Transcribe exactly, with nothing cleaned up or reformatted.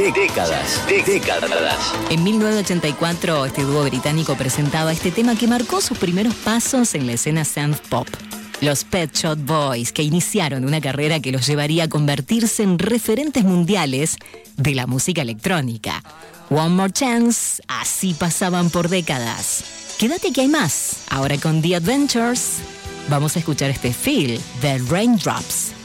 Décadas, décadas. En mil novecientos ochenta y cuatro, este dúo británico presentaba este tema que marcó sus primeros pasos en la escena synth pop. Los Pet Shop Boys, que iniciaron una carrera que los llevaría a convertirse en referentes mundiales de la música electrónica. One More Chance, así pasaban por décadas. Quédate que hay más. Ahora con The Adventures, vamos a escuchar este feel de Raindrops.